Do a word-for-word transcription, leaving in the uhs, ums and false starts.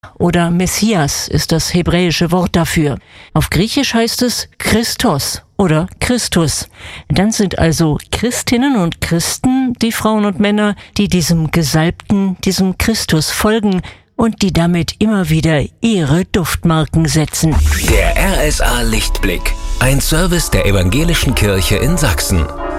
oder Messias ist das hebräische Wort dafür. Auf Griechisch heißt es Christos oder Christus. Dann sind also Christinnen und Christen die Frauen und Männer, die diesem Gesalbten, diesem Christus folgen und die damit immer wieder ihre Duftmarken setzen. Der R S A Lichtblick, ein Service der Evangelischen Kirche in Sachsen.